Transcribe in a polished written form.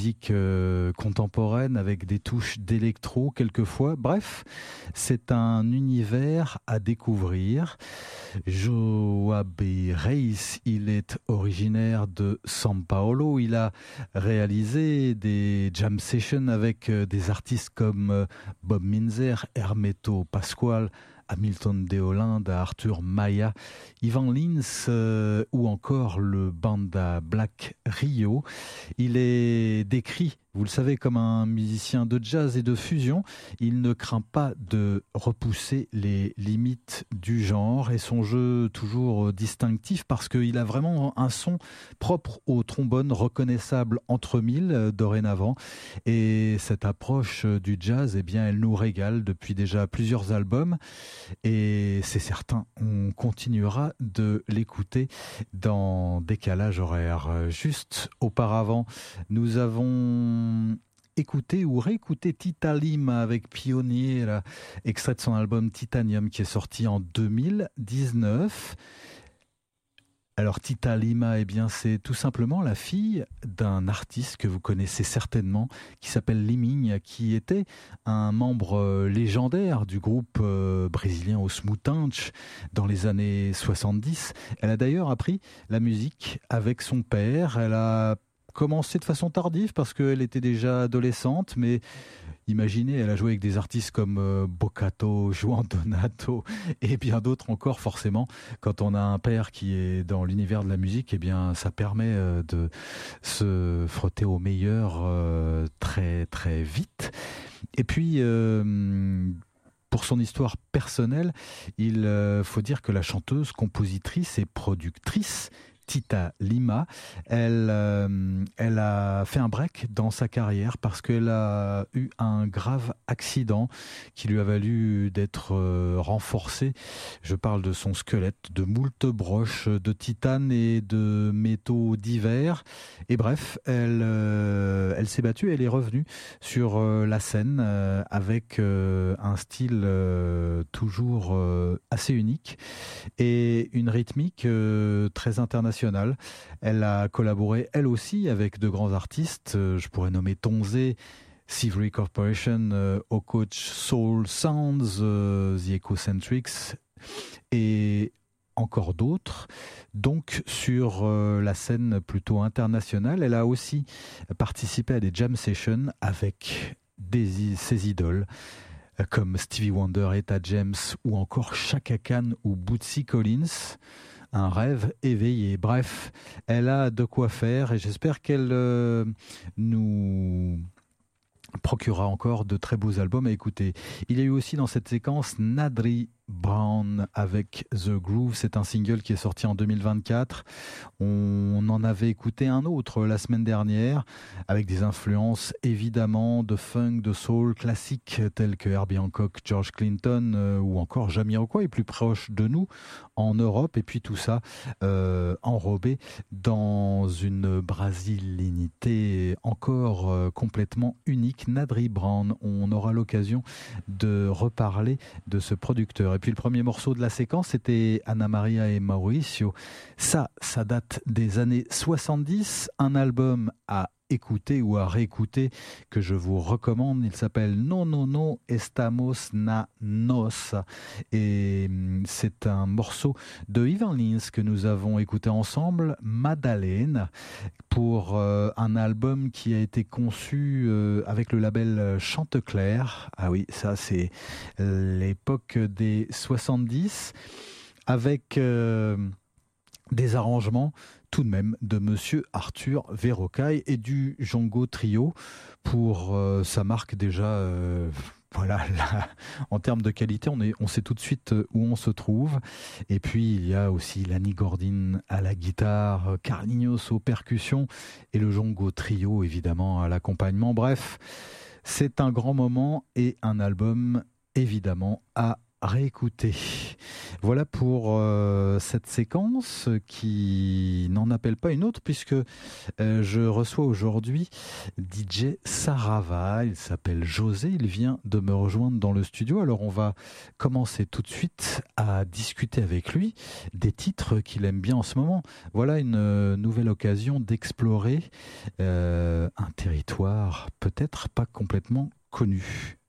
musique contemporaine avec des touches d'électro quelquefois. Bref, c'est un univers à découvrir. Joab Reis, il est originaire de São Paulo. Il a réalisé des jam sessions avec des artistes comme Bob Minzer, Hermeto Pascoal, Hamilton de Holland, Arthur Maia, Ivan Lins ou encore le Banda Black Rio. Il est décrit, vous le savez, comme un musicien de jazz et de fusion. Il ne craint pas de repousser les limites du genre et son jeu toujours distinctif parce qu'il a vraiment un son propre au trombone, reconnaissable entre mille dorénavant. Et cette approche du jazz, eh bien, elle nous régale depuis déjà plusieurs albums. Et c'est certain, on continuera de l'écouter dans Décalage horaire. Juste auparavant, nous avons écouté ou réécouté Tita Lima avec Pionnier, extrait de son album Titanium qui est sorti en 2019. Alors Tita Lima, eh bien, c'est tout simplement la fille d'un artiste que vous connaissez certainement, qui s'appelle Liminha, qui était un membre légendaire du groupe brésilien Os Mutantes dans les années 70. Elle a d'ailleurs appris la musique avec son père. Elle a commencé de façon tardive parce qu'elle était déjà adolescente, mais imaginez, elle a joué avec des artistes comme Boccato, João Donato et bien d'autres encore forcément. Quand on a un père qui est dans l'univers de la musique, eh bien ça permet de se frotter au meilleur très très vite. Et puis pour son histoire personnelle, il faut dire que la chanteuse, compositrice et productrice Tita Lima, elle a fait un break dans sa carrière parce qu'elle a eu un grave accident qui lui a valu d'être renforcée. Je parle de son squelette, de moult broches de titane et de métaux divers. Et bref, elle s'est battue, elle est revenue sur la scène avec un style toujours assez unique et une rythmique très internationale. Elle a collaboré elle aussi avec de grands artistes, je pourrais nommer Tonzé, Sivry Corporation, Okoch Soul Sounds, The Ecocentrics et encore d'autres. Donc sur la scène plutôt internationale, elle a aussi participé à des jam sessions avec ses idoles comme Stevie Wonder, Etta James ou encore Chaka Khan ou Bootsy Collins. Un rêve éveillé. Bref, elle a de quoi faire et j'espère qu'elle nous procurera encore de très beaux albums à écouter. Il y a eu aussi dans cette séquence Nadri Brown avec The Groove, c'est un single qui est sorti en 2024. On en avait écouté un autre la semaine dernière avec des influences évidemment de funk, de soul classiques tels que Herbie Hancock, George Clinton ou encore Jamiroquai, plus proche de nous en Europe, et puis tout ça enrobé dans une brasilinité encore complètement unique. Nadri Brown, on aura l'occasion de reparler de ce producteur. Et puis le premier morceau de la séquence, c'était Anna Maria et Mauricio. Ça date des années 70, un album à écouter ou à réécouter que je vous recommande. Il s'appelle No No No Estamos na Nossa et c'est un morceau de Ivan Lins que nous avons écouté ensemble, Madalena, pour un album qui a été conçu avec le label Chanteclair. Ah oui, ça c'est l'époque des 70 avec des arrangements tout de même de Monsieur Arthur Verrocaille et du Django Trio pour sa marque déjà. Voilà, là, en termes de qualité, on sait tout de suite où on se trouve. Et puis, il y a aussi Lani Gordin à la guitare, Carlinhos aux percussions et le Django Trio, évidemment, à l'accompagnement. Bref, c'est un grand moment et un album, évidemment, à réécouter. Voilà pour cette séquence qui n'en appelle pas une autre puisque je reçois aujourd'hui DJ Sarava. Il s'appelle José, il vient de me rejoindre dans le studio. Alors on va commencer tout de suite à discuter avec lui des titres qu'il aime bien en ce moment. Voilà une nouvelle occasion d'explorer un territoire peut-être pas complètement connu.